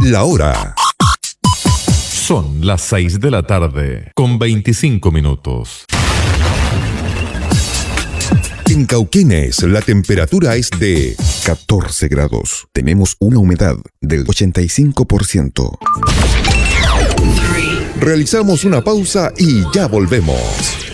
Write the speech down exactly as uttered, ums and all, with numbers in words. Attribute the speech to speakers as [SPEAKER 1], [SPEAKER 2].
[SPEAKER 1] La hora.
[SPEAKER 2] Son las seis de la tarde, con veinticinco minutos.
[SPEAKER 1] En Cauquenes, la temperatura es de catorce grados. Tenemos una humedad del ochenta y cinco por ciento. Realizamos una pausa y ya volvemos.